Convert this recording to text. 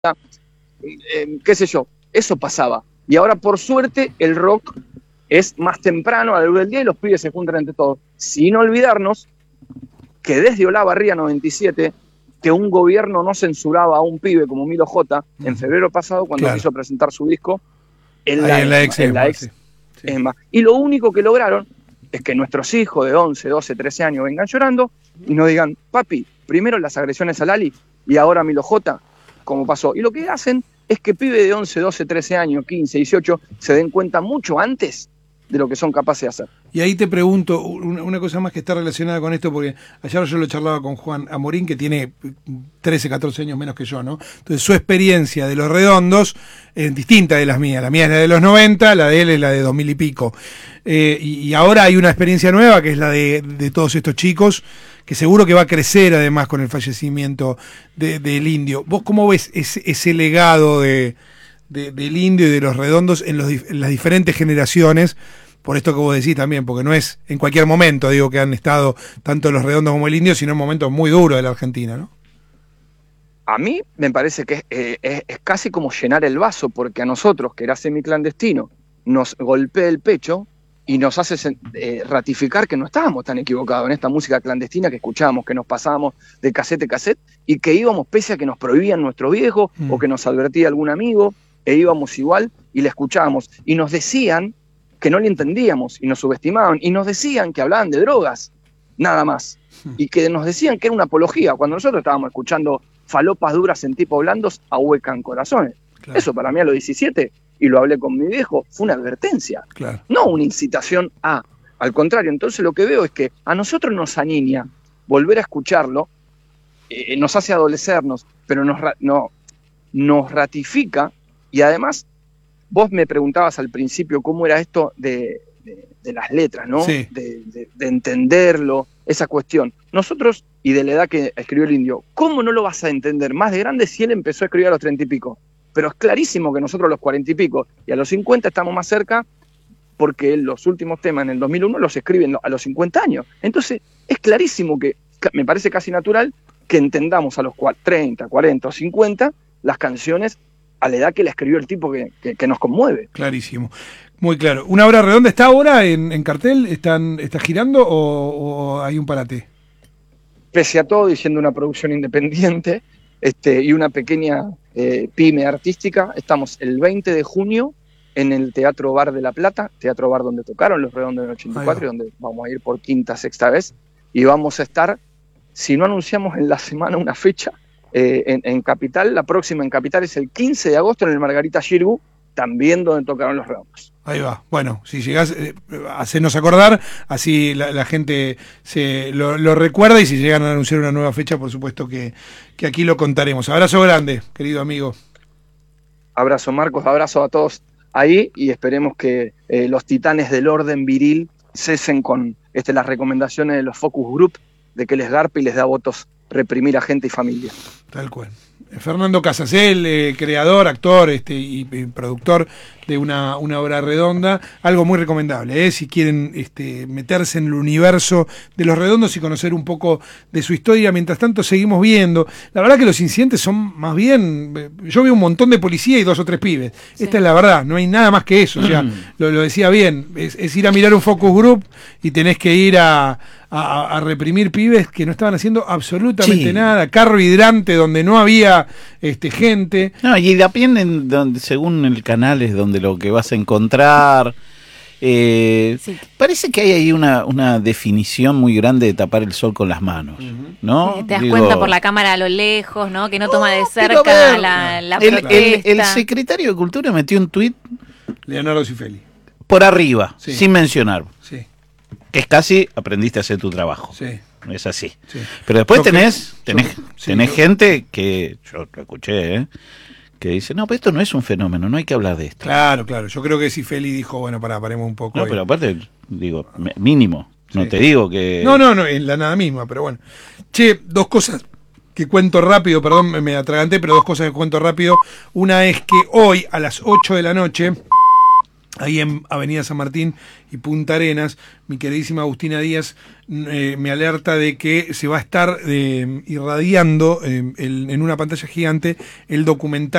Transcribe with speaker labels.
Speaker 1: qué sé yo, eso pasaba. Y ahora, por suerte, el rock es más temprano a la luz del día y los pibes se juntan entre todos. Sin olvidarnos que desde Olavarría 97, que un gobierno no censuraba a un pibe como Milo J. en febrero pasado, cuando quiso presentar su disco en la ex ESMA. Y lo único que lograron es que nuestros hijos de 11, 12, 13 años vengan llorando y nos digan, papi, primero las agresiones a Lali y ahora Milo J, como pasó. Y lo que hacen es que pibes de 11, 12, 13 años, 15, 18, se den cuenta mucho antes de lo que son capaces de hacer.
Speaker 2: Y ahí te pregunto, una cosa más que está relacionada con esto, porque ayer yo lo charlaba con Juan Amorín, que tiene 13, 14 años menos que yo, ¿no? Entonces su experiencia de Los Redondos es distinta de las mías. La mía es la de los 90, la de él es la de 2000 y pico. Y ahora hay una experiencia nueva, que es la de todos estos chicos, que seguro que va a crecer además con el fallecimiento del Indio. ¿Vos cómo ves ese legado del Indio y de Los Redondos en las diferentes generaciones? Por esto que vos decís también, porque no es en cualquier momento, digo, que han estado tanto Los Redondos como el Indio, sino en momentos muy duros de la Argentina, ¿no?
Speaker 1: A mí me parece que es casi como llenar el vaso, porque a nosotros, que era semiclandestino, nos golpea el pecho y nos hace ratificar que no estábamos tan equivocados en esta música clandestina que escuchábamos, que nos pasábamos de casete a casete y que íbamos pese a que nos prohibían nuestros viejos o que nos advertía algún amigo, e íbamos igual y le escuchábamos. Y nos decían que no le entendíamos y nos subestimaban y nos decían que hablaban de drogas, nada más. Y que nos decían que era una apología, cuando nosotros estábamos escuchando falopas duras en tipo blandos ahuecan corazones. Claro. Eso para mí a los 17, y lo hablé con mi viejo, fue una advertencia, claro, no una incitación a. Al contrario, entonces lo que veo es que a nosotros nos aniña volver a escucharlo, nos hace adolecernos, pero nos ratifica, y además vos me preguntabas al principio cómo era esto de las letras, ¿no? Sí. De entenderlo, esa cuestión. Nosotros, y de la edad que escribió el Indio, ¿cómo no lo vas a entender más de grande si él empezó a escribir a los 30 y pico? Pero es clarísimo que nosotros a los 40 y pico y a los 50 estamos más cerca, porque los últimos temas en el 2001 los escriben a los 50 años. Entonces, es clarísimo que, me parece casi natural, que entendamos a los 30, 40 o 50 las canciones a la edad que la escribió el tipo que nos conmueve.
Speaker 2: Clarísimo, muy claro. ¿Una obra redonda está ahora en cartel? ¿Está girando o hay un parate?
Speaker 1: Pese a todo, y siendo una producción independiente y una pequeña pyme artística, estamos el 20 de junio en el Teatro Bar de La Plata, Teatro Bar donde tocaron Los Redondos en el 84, y donde vamos a ir por quinta, sexta vez, y vamos a estar, si no anunciamos en la semana una fecha, en Capital. La próxima en Capital es el 15 de agosto en el Margarita Xirgu, también donde tocaron Los Redondos.
Speaker 2: Ahí va. Bueno, si llegás, hacenos acordar, así la gente lo recuerda, y si llegan a anunciar una nueva fecha, por supuesto que aquí lo contaremos. Abrazo grande, querido amigo.
Speaker 1: Abrazo, Marcos, abrazo a todos ahí, y esperemos que los titanes del orden viril cesen con las recomendaciones de los focus group, de que les garpa y les da votos reprimir a gente y familia.
Speaker 2: Tal cual. Fernando Casas, él, creador, actor y productor de una obra redonda, algo muy recomendable, si quieren meterse en el universo de Los Redondos y conocer un poco de su historia. Mientras tanto seguimos viendo, la verdad que los incidentes son más bien, yo veo un montón de policía y 2 o 3 pibes, sí. Esta es la verdad, no hay nada más que eso, o sea, lo decía bien, es ir a mirar un focus group y tenés que ir a reprimir pibes que no estaban haciendo absolutamente nada, carro hidrante donde no había gente.
Speaker 3: No, y dependen, según el canal es donde lo que vas a encontrar. Parece que hay ahí una definición muy grande de tapar el sol con las manos, ¿no?
Speaker 4: Sí, te das cuenta por la cámara a lo lejos, ¿no? Que no toma de cerca la protesta.
Speaker 3: El secretario de Cultura metió un tuit,
Speaker 2: Leonardo Cifeli,
Speaker 3: por arriba, sin mencionar.
Speaker 2: Sí.
Speaker 3: Que es casi aprendiste a hacer tu trabajo.
Speaker 2: Sí.
Speaker 3: Es así. Sí. Pero después tenés gente que, yo lo escuché, que dice, no, pero esto no es un fenómeno, no hay que hablar de esto.
Speaker 2: Claro. Yo creo que Cifeli dijo, bueno, paremos un poco.
Speaker 3: No, pero aparte, digo, mínimo. No te digo que...
Speaker 2: No, en la nada misma, pero bueno. Che, 2 cosas que cuento rápido, perdón, me atraganté, pero 2 cosas que cuento rápido. Una es que hoy, a las 8 de la noche, ahí en Avenida San Martín y Punta Arenas, mi queridísima Agustina Díaz me alerta de que se va a estar irradiando en una pantalla gigante el documental